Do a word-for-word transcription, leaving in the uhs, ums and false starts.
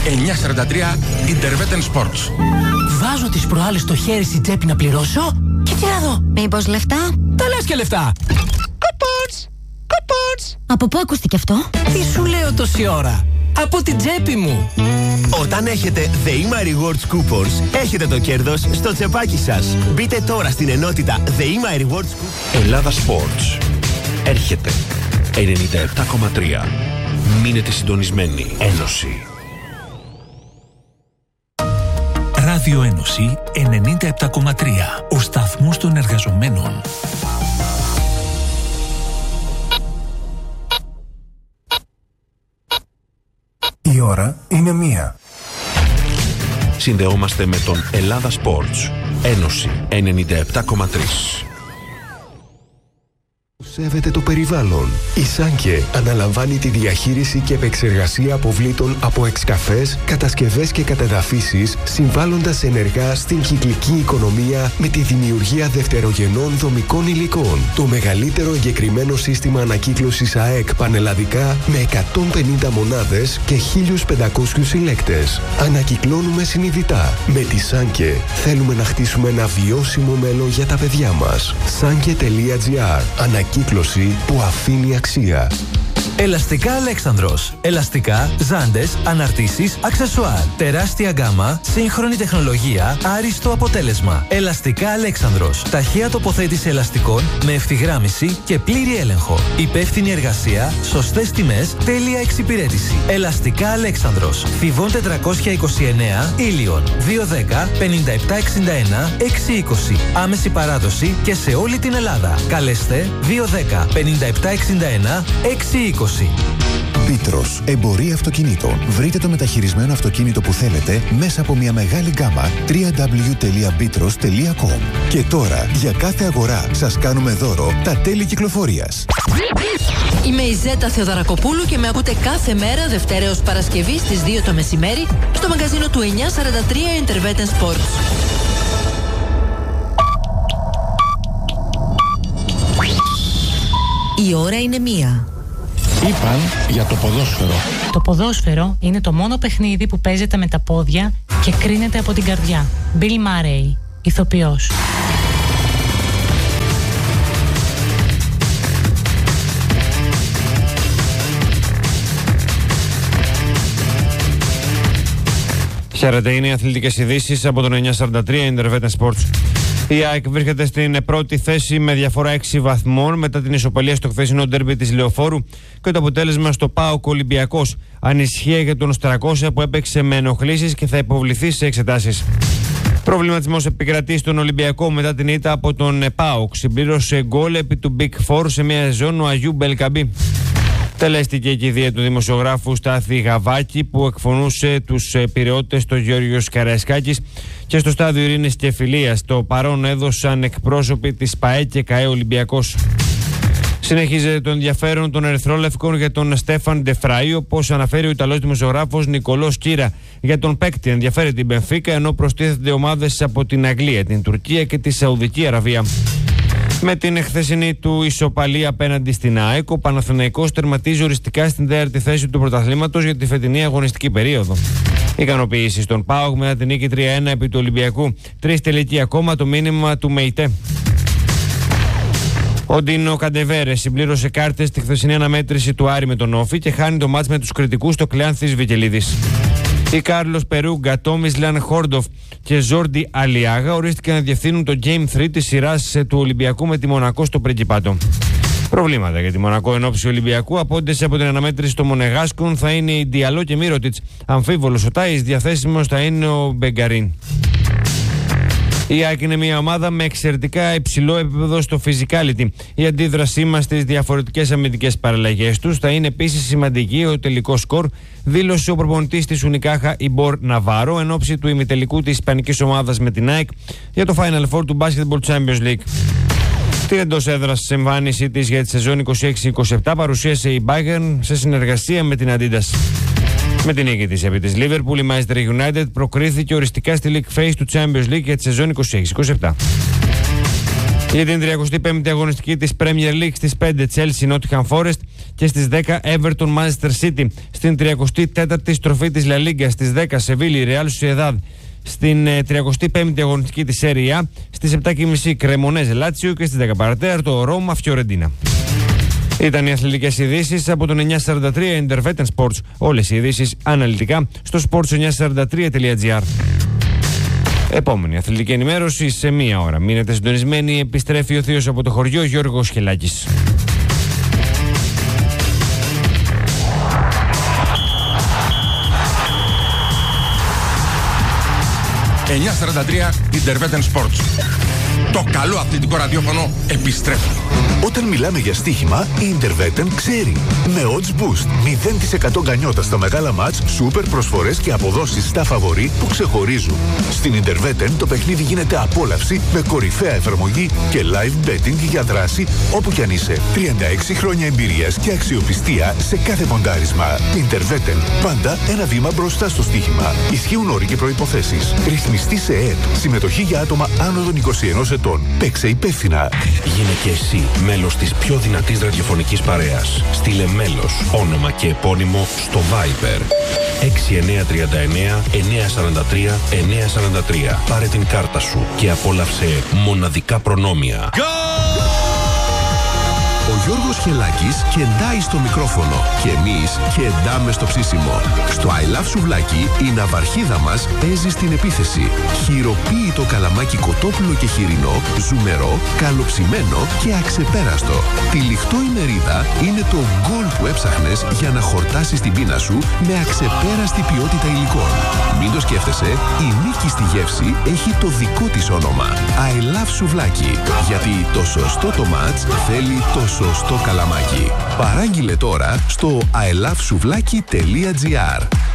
εννιακόσια σαράντα τρία Intervetten Sports. Βάζω τις προάλλες στο χέρι στην τσέπη να πληρώσω και τι να δω. Μήπως λεφτά? Τα λες και λεφτά. Coupons! Coupons! Από πού ακούστηκε αυτό? Τι σου λέω τόση ώρα? Από την τσέπη μου. Όταν έχετε ΔΕΗΜΑ Rewards Coupons, έχετε το κέρδος στο τσεπάκι σας. Μπείτε τώρα στην ενότητα ΔΕΗΜΑ Rewards Coupons. Ελλάδα Sports. Έρχεται. ενενήντα επτά κόμμα τρία. Μείνετε συντονισμένοι. Ένωση. Ράδιο Ένωση ενενήντα επτά κόμμα τρία. Ο σταθμός των εργαζομένων. Η ώρα είναι μία. Συνδεόμαστε με τον Ελλάδα Sports. Ένωση ενενήντα επτά κόμμα τρία. Σέβεται το περιβάλλον. Η Σάνκε αναλαμβάνει τη διαχείριση και επεξεργασία αποβλήτων από εξκαφές, κατασκευές και κατεδαφίσεις, συμβάλλοντας ενεργά στην κυκλική οικονομία με τη δημιουργία δευτερογενών δομικών υλικών. Το μεγαλύτερο εγκεκριμένο σύστημα ανακύκλωσης ΑΕΚ πανελλαδικά με εκατόν πενήντα μονάδες και χίλιους πεντακόσιους συλλέκτες. Ανακυκλώνουμε συνειδητά. Με τη Σάνκε θέλουμε να χτίσουμε ένα βιώσιμο μέλλον για τα παιδιά μας. Σάνκε τελεία τζι άρ. Ανακύκλωση που αφήνει αξία. Ελαστικά Αλέξανδρος. Ελαστικά, ζάντες, αναρτήσεις, αξεσουάρ. Τεράστια γκάμα, σύγχρονη τεχνολογία, άριστο αποτέλεσμα. Ελαστικά Αλέξανδρος. Ταχεία τοποθέτηση ελαστικών με ευθυγράμμιση και πλήρη έλεγχο. Υπεύθυνη εργασία, σωστές τιμές, τέλεια εξυπηρέτηση. Ελαστικά Αλέξανδρος. Θηβών τετρακόσια είκοσι εννέα, Ήλιον. δύο δέκα πενήντα επτά εξήντα ένα εξακόσια είκοσι. Άμεση παράδοση και σε όλη την Ελλάδα. Καλέστε δύο δέκα πενήντα επτά εξήντα ένα εξακόσια είκοσι. Πίτρος, εμπορία αυτοκινήτων. Βρείτε το μεταχειρισμένο αυτοκίνητο που θέλετε μέσα από μια μεγάλη γκάμα double-u double-u double-u τελεία πίτρος τελεία κομ. Και τώρα, για κάθε αγορά, σας κάνουμε δώρο τα τέλη κυκλοφορίας. Είμαι η Ζέτα Θεοδωρακοπούλου και με ακούτε κάθε μέρα Δευτέρα έως Παρασκευή στις δύο το μεσημέρι στο μαγκαζίνο του εννιακόσια σαράντα τρία Intervetten Sports. Η ώρα είναι μία. Είπαν για το ποδόσφαιρο. Το ποδόσφαιρο είναι το μόνο παιχνίδι που παίζεται με τα πόδια και κρίνεται από την καρδιά. Bill Murray, ηθοποιός. Χαίρετε, είναι οι αθλητικές ειδήσεις από τον εννιακόσια σαράντα τρία Intervetten Sports. Η ΑΕΚ βρίσκεται στην πρώτη θέση με διαφορά έξι βαθμών μετά την ισοπαλία στο χθεσινό ντέρμπι της Λεωφόρου και το αποτέλεσμα στο ΠΑΟΚ Ολυμπιακός. Ανησυχία για τον Στρακώσια που έπαιξε με ενοχλήσεις και θα υποβληθεί σε εξετάσεις. Προβληματισμός επικρατεί στον Ολυμπιακό μετά την ήττα από τον ΠΑΟΚ. Συμπλήρωσε γκολ επί του Big Four σε μια σεζόν ο Αγιού Μπελκαμπή. Τελέστηκε η κηδεία του δημοσιογράφου Στάθη Γαβάκη που εκφωνούσε τους πειραιώτες στο Γιώργος Καραϊσκάκης και στο στάδιο Ειρήνης και Φιλίας. Το παρόν έδωσαν εκπρόσωποι της ΠΑΕ και ΚΑΕ Ολυμπιακός. Συνεχίζεται το ενδιαφέρον των Ερυθρόλευκων για τον Στέφαν Ντεφραή, όπως αναφέρει ο Ιταλός δημοσιογράφος Νικολός Κύρα. Για τον παίκτη ενδιαφέρει την Μπενφίκα, ενώ προστίθενται ομάδες από την Αγγλία, την Τουρκία και τη Σαουδική Αραβία. Με την χθεσινή του ισοπαλία απέναντι στην ΑΕΚ, ο Παναθηναϊκός τερματίζει οριστικά στην τέταρτη θέση του πρωταθλήματος για τη φετινή αγωνιστική περίοδο. Ικανοποίηση στον ΠΑΟΚ μετά την νίκη τρία ένα επί του Ολυμπιακού. Τρεις τελικοί ακόμα, το μήνυμα του ΜΕΙΤΕ. Ο Ντίνο Καντεβέρε συμπλήρωσε κάρτες στη χθεσινή αναμέτρηση του Άρη με τον Όφη και χάνει το μάτς με τους κριτικούς στο Κλεάνθης Βικελίδης. Οι Κάρλος Περούγκα, Τόμις Λαν Χόρντοφ και Ζόρντι Αλιάγα ορίστηκαν να διευθύνουν το Game τρία της σειράς του Ολυμπιακού με τη Μονακό στο Πριγκιπάτο. Προβλήματα για τη Μονακό εν ώψη Ολυμπιακού. Απόντες από την αναμέτρηση των Μονεγάσκων θα είναι η Διαλό και Μύρωτιτς. Αμφίβολος ο Τάις, διαθέσιμος θα είναι ο Μπεγκαρίν. Η ΑΕΚ είναι μια ομάδα με εξαιρετικά υψηλό επίπεδο στο physicality. Η αντίδρασή μας στις διαφορετικές αμυντικές παραλλαγές τους θα είναι επίσης σημαντική. Ο τελικός σκορ δήλωσε ο προπονητής της Ουνικάχα Ιμπορ Ναβάρο εν ώψη του ημιτελικού της ισπανικής ομάδας με την ΑΕΚ για το Final Four του Basketball Champions League. Την εντός έδρας εμφάνισή της για τη σεζόν είκοσι έξι είκοσι επτά παρουσίασε η Bayern σε συνεργασία με την Adidas. Με την νίκη της επί της Liverpool, η Manchester United προκρίθηκε οριστικά στη League Phase του Champions League για τη σεζόν είκοσι έξι είκοσι επτά. Για την τριακοστή πέμπτη αγωνιστική της Premier League στις πέντε Chelsea Nottingham Forest και στις δέκα Everton Manchester City. Στην τριακοστή τέταρτη στροφή της La Liga στις δέκα Σεβίλη Real Sociedad. Στην ε, τριακοστή πέμπτη αγωνιστική της Serie A στις επτά και μισή Cremonese Lazio και στις δέκα παρά τέταρτο Roma Fiorentina. Ήταν οι αθλητικές ειδήσεις από τον εννιακόσια σαράντα τρία Intervetten Sports. Όλες οι ειδήσεις αναλυτικά στο sports εννιακόσια σαράντα τρία τελεία τζι άρ. Επόμενη αθλητική ενημέρωση σε μία ώρα. Μείνετε συντονισμένοι, επιστρέφει ο θείος από το χωριό Γιώργος Χελάκης. εννιακόσια σαράντα τρία Intervetten Sports. Το καλό αθλητικό ραδιόφωνο επιστρέφει. Όταν μιλάμε για στοίχημα, η Intervetten ξέρει. Με odds boost, μηδέν τοις εκατό γκανιότα στα μεγάλα μάτς, σούπερ προσφορές και αποδόσεις στα φαβορί που ξεχωρίζουν. Στην Intervetten το παιχνίδι γίνεται απόλαυση με κορυφαία εφαρμογή και live betting για δράση όπου κι αν είσαι. τριάντα έξι χρόνια εμπειρίας και αξιοπιστία σε κάθε ποντάρισμα. Intervetten, πάντα ένα βήμα μπροστά στο στοίχημα. Ισχύουν όροι και προϋποθέσεις. Ρυθμιστή σε ΕΕΠ. Συμμετοχή για άτομα άνω των είκοσι ενός ετών. Παίξε υπεύθυνα. Γίνε και εσύ μέλος της πιο δυνατής ραδιοφωνικής παρέας. Στείλε μέλος, όνομα και επώνυμο στο Viber έξι εννιά τρία εννιά εννιά σαράντα τρία εννιά σαράντα τρία. Πάρε την κάρτα σου και απόλαυσε μοναδικά προνόμια. Ο Γιώργος Χελάκης κεντάει στο μικρόφωνο και εμείς κεντάμε στο ψήσιμο. Στο I Love Σουβλάκι η ναυαρχίδα μας παίζει στην επίθεση. Χειροποίητο καλαμάκι κοτόπουλο και χοιρινό, ζουμερό, καλοψημένο και αξεπέραστο. Τυλιχτό ημερίδα είναι το γκολ που έψαχνες για να χορτάσεις την πείνα σου με αξεπέραστη ποιότητα υλικών. Μην το σκέφτεσαι, η νίκη στη γεύση έχει το δικό της όνομα. I Love Σουβλάκι. Γιατί το σωστό το μάτς θέλει το σωστό καλαμάκι. Παράγγειλε τώρα στο άι λαβ σουβλάκι τελεία τζι άρ.